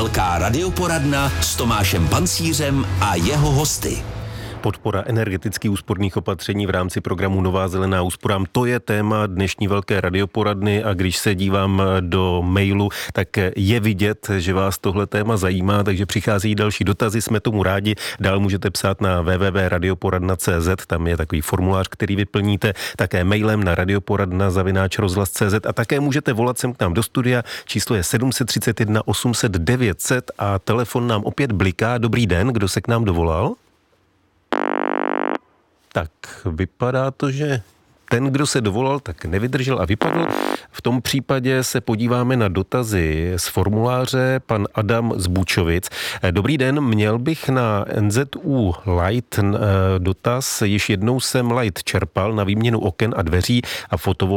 Velká radioporadna s Tomášem Pancířem a jeho hosty. Podpora energeticky úsporných opatření v rámci programu Nová zelená úsporám, to je téma dnešní velké radioporadny a když se dívám do mailu, tak je vidět, že vás tohle téma zajímá, takže přichází další dotazy, jsme tomu rádi. Dál můžete psát na www.radioporadna.cz, tam je takový formulář, který vyplníte, také mailem na radioporadna@rozhlas.cz a také můžete volat sem k nám do studia, číslo je 731 800 900 a telefon nám opět bliká. Dobrý den, kdo se k nám dovolal? Tak vypadá to, že ten, kdo se dovolal, tak nevydržel a vypadl. V tom případě se podíváme na dotazy z formuláře. Pan Adam z Bučovic. Dobrý den, měl bych na NZÚ Light dotaz. Již jednou jsem Light čerpal na výměnu oken a dveří a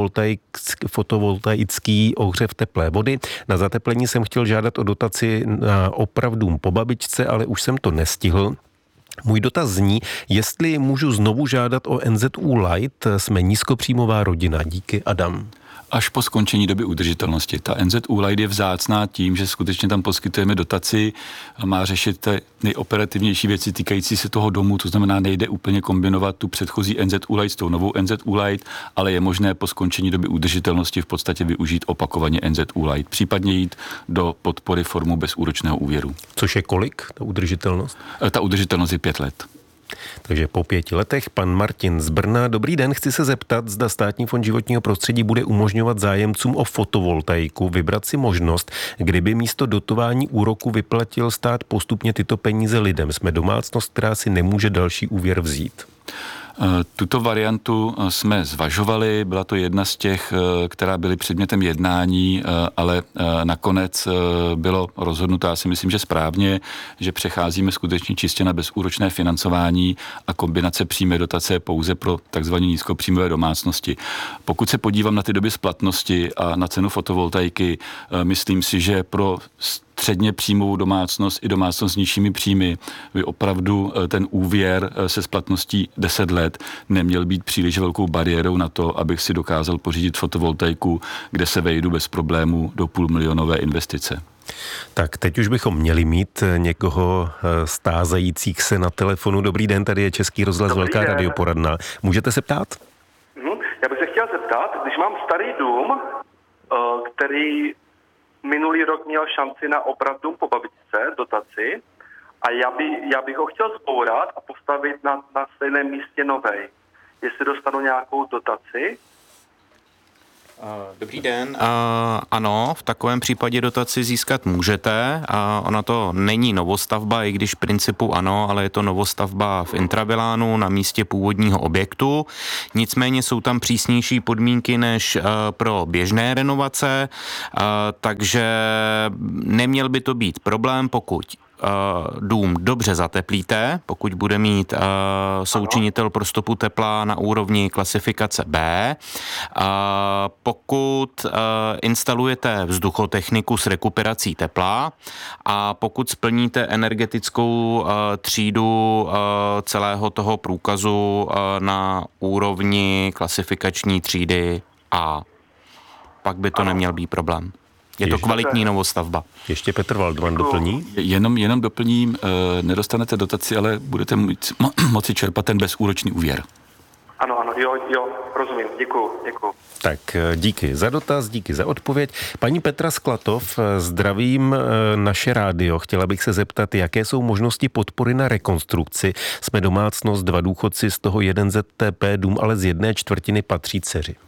fotovoltaický ohřev teplé vody. Na zateplení jsem chtěl žádat o dotaci na oprav dům po babičce, ale už jsem to nestihl. Můj dotaz zní, jestli můžu znovu žádat o NZÚ Light, jsme nízkopříjmová rodina. Díky, Adam. Až po skončení doby udržitelnosti. Ta NZÚ Light je vzácná tím, že skutečně tam poskytujeme dotaci a má řešit nejoperativnější věci týkající se toho domu, to znamená, nejde úplně kombinovat tu předchozí NZÚ Light s tou novou NZÚ Light, ale je možné po skončení doby udržitelnosti v podstatě využít opakovaně NZÚ Light, případně jít do podpory formou bezúročného úvěru. Což je kolik, ta udržitelnost? Ta udržitelnost je 5 let. Takže po 5 letech pan Martin z Brna. Dobrý den, chci se zeptat, zda Státní fond životního prostředí bude umožňovat zájemcům o fotovoltaiku vybrat si možnost, kdyby místo dotování úroku vyplatil stát postupně tyto peníze lidem. Jsme domácnost, která si nemůže další úvěr vzít. Tuto variantu jsme zvažovali, byla to jedna z těch, která byly předmětem jednání, ale nakonec bylo rozhodnuto, já si myslím, že správně, že přecházíme skutečně čistě na bezúročné financování a kombinace přímé dotace pouze pro takzvané nízkopříjmové domácnosti. Pokud se podívám na ty doby splatnosti a na cenu fotovoltaiky, myslím si, že pro středně příjmovou domácnost i domácnost s nižšími příjmy by opravdu ten úvěr se splatností 10 let neměl být příliš velkou bariérou na to, abych si dokázal pořídit fotovoltaiku, kde se vejdu bez problémů do půlmilionové investice. Tak teď už bychom měli mít někoho stázajících se na telefonu. Dobrý den, tady je Český rozhlas Velká radioporadna. Můžete se ptát? Já bych se chtěl zeptat, když mám starý dům, který minulý rok měl šanci na oprav dům po babičce, dotaci, a já bych ho chtěl zbourat a postavit na stejném místě novej. Jestli dostanu nějakou dotaci? Dobrý den. Ano, v takovém případě dotaci získat můžete. Ona to není novostavba, i když v principu ano, ale je to novostavba v intravilánu na místě původního objektu. Nicméně jsou tam přísnější podmínky než pro běžné renovace, takže neměl by to být problém, pokud dům dobře zateplíte, pokud bude mít součinitel pro stopu tepla na úrovni klasifikace B. Pokud instalujete vzduchotechniku s rekuperací tepla a pokud splníte energetickou třídu celého toho průkazu na úrovni klasifikační třídy A, pak by to neměl být problém. Je to kvalitní novostavba. Ještě Petr Waldman doplní? Jenom doplním, nedostanete dotaci, ale budete moci čerpat ten bezúročný úvěr. Ano, jo, rozumím, děkuju. Tak díky za dotaz, díky za odpověď. Paní Petra Sklatov, zdravím naše rádio. Chtěla bych se zeptat, jaké jsou možnosti podpory na rekonstrukci. Jsme domácnost, 2 důchodci, z toho 1 ZTP, dům ale z 1/4 patří dceři.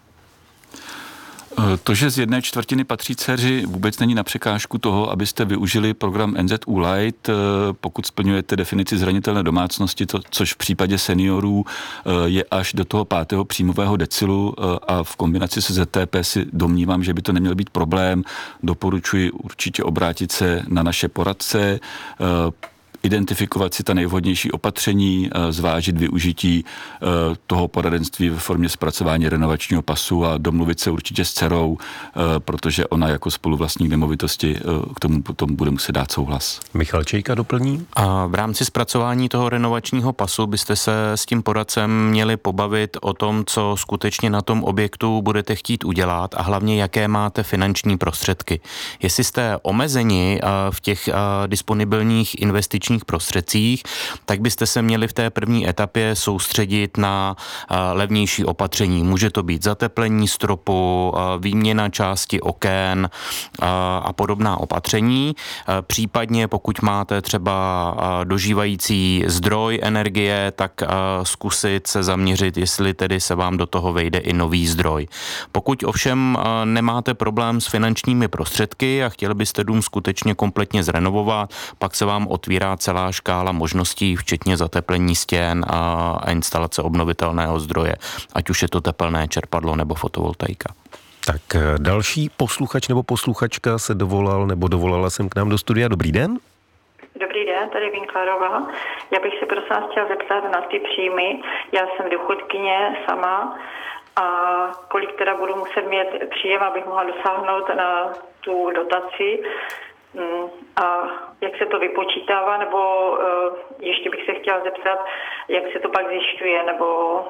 To, že z 1/4 patří dceři, vůbec není na překážku toho, abyste využili program NZÚ Light, pokud splňujete definici zranitelné domácnosti, což v případě seniorů je až do toho 5. příjmového decilu a v kombinaci se ZTP si domnívám, že by to neměl být problém. Doporučuji určitě obrátit se na naše poradce. identifikovat si ta nejvhodnější opatření, zvážit využití toho poradenství ve formě zpracování renovačního pasu a domluvit se určitě s dcerou, protože ona jako spoluvlastník nemovitosti k tomu potom bude muset dát souhlas. Michal Čejka doplní. A v rámci zpracování toho renovačního pasu byste se s tím poradcem měli pobavit o tom, co skutečně na tom objektu budete chtít udělat a hlavně jaké máte finanční prostředky. Jestli jste omezeni v těch disponibilních investičních prostředcích, tak byste se měli v té první etapě soustředit na levnější opatření. Může to být zateplení stropu, výměna části oken a podobná opatření. Případně pokud máte třeba dožívající zdroj energie, tak zkusit se zaměřit, jestli tedy se vám do toho vejde i nový zdroj. Pokud ovšem nemáte problém s finančními prostředky a chtěli byste dům skutečně kompletně zrenovovat, pak se vám otvírá celá škála možností, včetně zateplení stěn a instalace obnovitelného zdroje, ať už je to tepelné čerpadlo nebo fotovoltaika. Tak další posluchač nebo posluchačka se dovolala jsem k nám do studia. Dobrý den. Dobrý den, tady Vinklerová. Já bych se prosím chtěla zeptat na ty příjmy. Já jsem důchodkyně sama a kolik teda budu muset mít příjem, abych mohla dosáhnout na tu dotaci a jak se to vypočítává, nebo ještě bych se chtěla zeptat, jak se to pak zjišťuje, nebo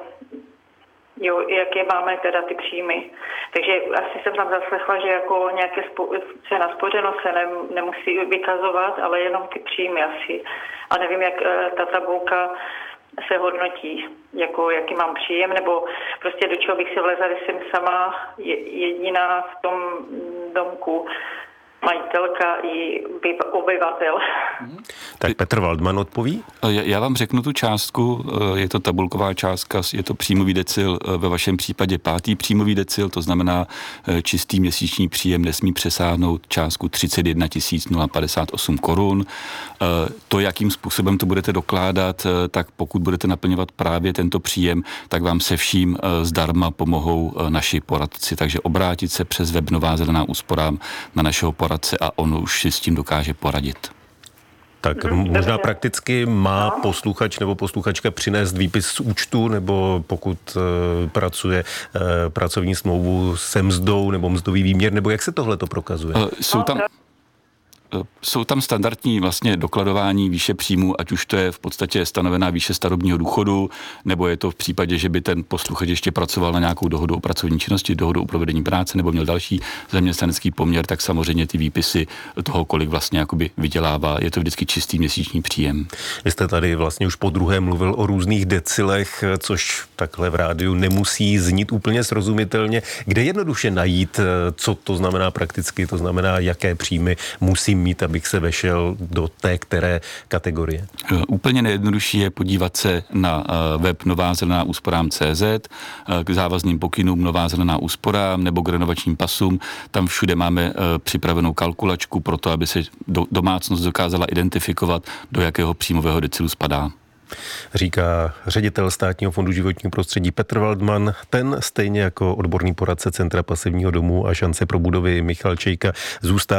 jaké máme teda ty příjmy. Takže asi jsem tam zaslechla, že jako nějaké cena spořenost se nemusí vykazovat, ale jenom ty příjmy asi. A nevím, jak ta tabulka se hodnotí, jako jaký mám příjem, nebo prostě do čeho bych se vlezla, když jsem sama jediná v tom domku, majitelka i obyvatel. Tak Petr Waldman odpoví? Já vám řeknu tu částku, je to tabulková částka, je to příjmový decil, ve vašem případě 5. příjmový decil, to znamená čistý měsíční příjem nesmí přesáhnout částku 31 058 korun. To, jakým způsobem to budete dokládat, tak pokud budete naplňovat právě tento příjem, tak vám se vším zdarma pomohou naši poradci, takže obrátit se přes web Nová zelená úsporám na našeho poradce a on už si s tím dokáže poradit. Tak možná prakticky má posluchač nebo posluchačka přinést výpis z účtu, nebo pokud pracuje pracovní smlouvu se mzdou nebo mzdový výměr, nebo jak se tohle to prokazuje? Jsou tam standardní vlastně dokladování výše příjmu, ať už to je v podstatě stanovená výše starobního důchodu, nebo je to v případě, že by ten posluchač ještě pracoval na nějakou dohodu o pracovní činnosti, dohodu o provedení práce, nebo měl další zaměstnanecký poměr, tak samozřejmě ty výpisy toho, kolik vlastně jakoby vydělává, je to vždycky čistý měsíční příjem. Vy jste tady vlastně už podruhé mluvil o různých decilech, což takhle v rádiu nemusí znít úplně srozumitelně. Kde jednoduše najít, co to znamená prakticky, to znamená, jaké příjmy musím mít, abych se vešel do té které kategorie? Úplně nejjednodušší je podívat se na web Nová zelená úsporám.cz, k závazným pokynům Nová zelená úsporám nebo k renovačním pasům. Tam všude máme připravenou kalkulačku pro to, aby se domácnost dokázala identifikovat, do jakého příjmového decilu spadá. Říká ředitel Státního fondu životního prostředí Petr Waldman. Ten stejně jako odborný poradce Centra pasivního domu a šance pro budovy Michal Čejka zůstává